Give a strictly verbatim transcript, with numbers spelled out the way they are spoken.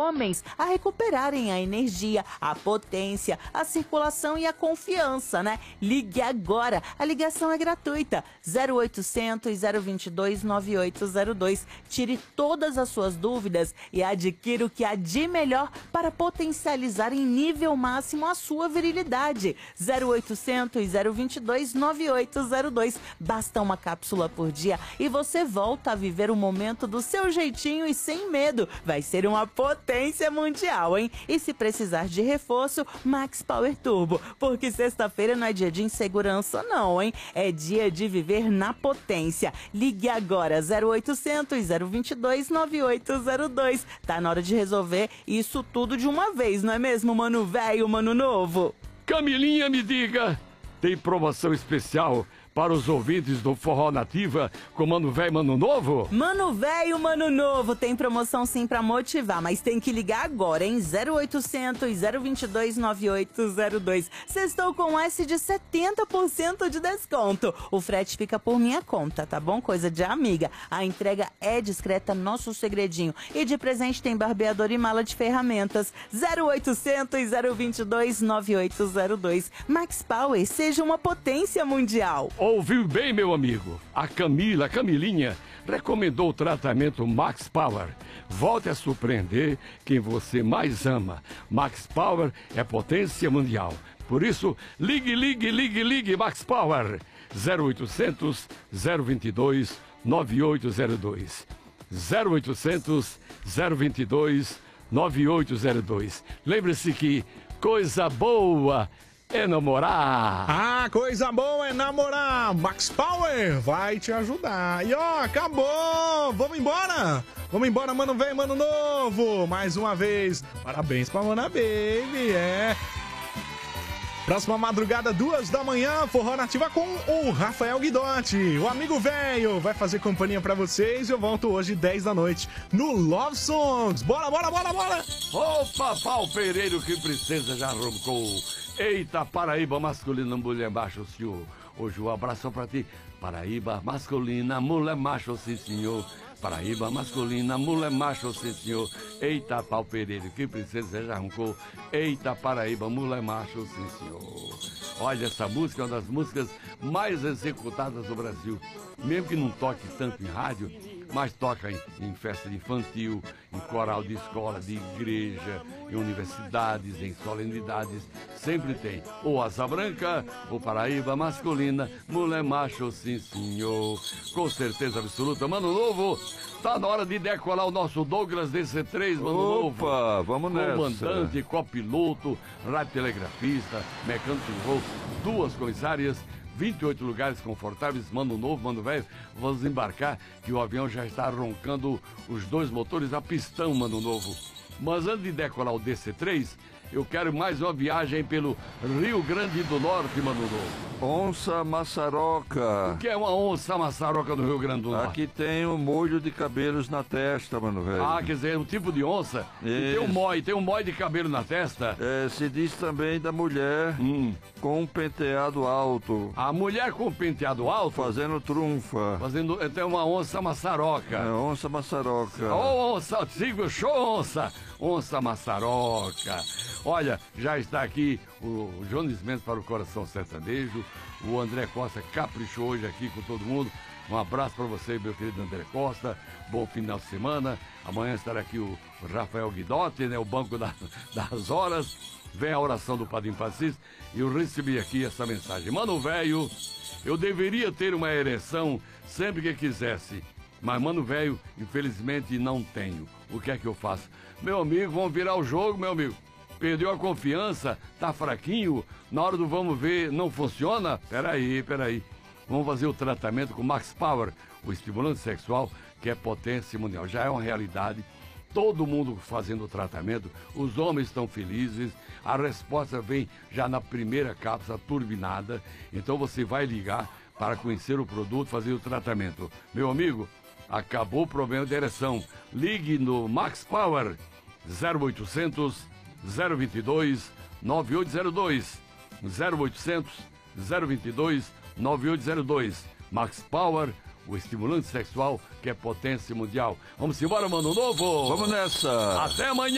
homens a recuperarem a energia, a potência, a circulação e a confiança, né? Ligue agora, a ligação é gratuita, zero oitocentos, zero vinte e dois, nove oito zero dois. Tire todas as suas dúvidas e adquira o que há de melhor para potencializar em nível máximo a sua virilidade. zero oitocentos, zero vinte e dois, nove oito zero dois. Basta uma cápsula por dia e você volta a viver o momento do seu jeitinho e sem medo. Vai ser uma potência mundial, hein? E se precisar de reforço, Max Power Turbo, porque sexta-feira não é dia de insegurança não, hein? É dia de viver na potência. Ligue agora, zero oitocentos, zero vinte e dois, nove oito zero dois. Tá na hora de resolver isso tudo de uma vez, não é mesmo, mano velho, mano novo? Camilinha, me diga, tem promoção especial para os ouvintes do Forró Nativa com Mano Velho, Mano Novo? Mano Velho, Mano Novo, tem promoção sim pra motivar, mas tem que ligar agora, hein? zero oitocentos, zero vinte e dois, nove oito zero dois. Sextou com S de setenta por cento de desconto. O frete fica por minha conta, tá bom? Coisa de amiga. A entrega é discreta, nosso segredinho. E de presente tem barbeador e mala de ferramentas. zero oitocentos, zero vinte e dois, nove oito zero dois. Max Power, seja uma potência mundial. Ouviu bem, meu amigo? A Camila, a Camilinha, recomendou o tratamento Max Power. Volte a surpreender quem você mais ama. Max Power é potência mundial. Por isso, ligue, ligue, ligue, ligue, Max Power. zero oitocentos, zero vinte e dois, nove oito zero dois. zero oitocentos, zero vinte e dois, nove oito zero dois. Lembre-se que coisa boa é namorar. Ah, coisa boa é namorar. Max Power vai te ajudar. E ó, acabou. Vamos embora. Vamos embora, mano velho, mano novo. Mais uma vez. Parabéns pra Mana Baby, é. Próxima madrugada, duas da manhã, Forró Nativa com o Rafael Guidotti. O amigo velho vai fazer companhia pra vocês. Eu volto hoje, dez da noite, no Love Songs. Bora, bora, bora, bora. Opa, pau Pereiro, que princesa já roncou. Eita, Paraíba masculina, mulher macho, senhor. Hoje um abração pra ti. Paraíba masculina, mulher macho, sim, senhor. Paraíba masculina, mulher macho, sim, senhor. Eita, pau Pereiro, que princesa já roncou. Eita, Paraíba, mulher macho, sim, senhor. Olha, essa música é uma das músicas mais executadas do Brasil. Mesmo que não toque tanto em rádio, mas toca em, em festa infantil, em coral de escola, de igreja, em universidades, em solenidades. Sempre tem ou Asa Branca, ou Paraíba masculina, mulher macho, sim, senhor. Com certeza absoluta. Mano Novo, tá na hora de decolar o nosso Douglas D C três, Mano Novo. Opa, vamos nessa. Comandante, copiloto, radiotelegrafista, mecânico de voo, duas comissárias, vinte e oito lugares confortáveis, Mano Novo, Mano Velho. Vamos embarcar, que o avião já está roncando os dois motores a pistão, Mano Novo. Mas antes de decolar o D C três, eu quero mais uma viagem pelo Rio Grande do Norte, Mano Novo. Onça maçaroca. O que é uma onça maçaroca no Rio Grande do Norte? Aqui tem um molho de cabelos na testa, mano velho. Ah, quer dizer, um tipo de onça. E tem um mói, tem um mói de cabelo na testa. É, se diz também da mulher hum. com um penteado alto. A mulher com um penteado alto? Fazendo trunfa. Fazendo, então é uma onça maçaroca. É, onça maçaroca. Ô, onça, siga, show, onça. Onça maçaroca. Olha, já está aqui o Jones Mendes para o Coração Sertanejo. O André Costa caprichou hoje aqui com todo mundo. Um abraço para você, meu querido André Costa. Bom final de semana. Amanhã estará aqui o Rafael Guidotti, né? O Banco da, das Horas. Vem a oração do Padrinho Francisco. E eu recebi aqui essa mensagem. Mano velho, eu deveria ter uma ereção sempre que quisesse. Mas, mano velho, infelizmente não tenho. O que é que eu faço? Meu amigo, vamos virar o jogo, meu amigo. Perdeu a confiança, tá fraquinho, na hora do vamos ver não funciona? Peraí, peraí. Vamos fazer o tratamento com Max Power, o estimulante sexual, que é potência mundial. Já é uma realidade, todo mundo fazendo o tratamento, os homens estão felizes, a resposta vem já na primeira cápsula turbinada, então você vai ligar para conhecer o produto, fazer o tratamento. Meu amigo, acabou o problema de ereção. Ligue no Max Power, zero oitocentos, zero vinte e dois, nove oito zero dois, zero oitocentos, zero vinte e dois, nove oito zero dois. Max Power, o estimulante sexual que é potência mundial. Vamos embora, Mano Novo? Vamos nessa! Até amanhã!